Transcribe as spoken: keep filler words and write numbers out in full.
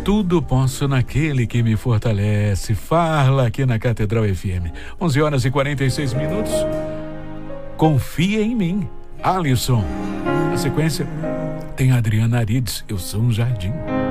Tudo posso naquele que me fortalece. Fala aqui na Catedral F M. onze horas e quarenta e seis minutos. Confia em mim, Alisson. Na sequência, tem Adriana Arides. Eu sou um jardim.